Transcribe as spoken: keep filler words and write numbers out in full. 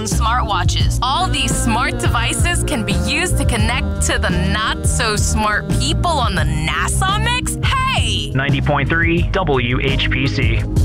Smartwatches. All these smart devices can be used to connect to the not-so-smart people on the NASA mix? Hey! ninety point three W H P C.